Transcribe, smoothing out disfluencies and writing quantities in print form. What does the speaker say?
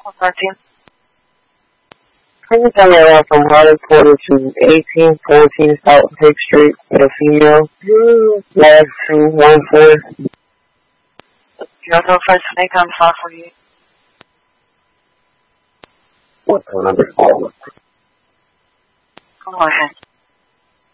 13. Can you tell me around from Harley Porter to 1814 South 6th Street with a female? Last 214. You'll go first snake on 548. What phone number? Go ahead.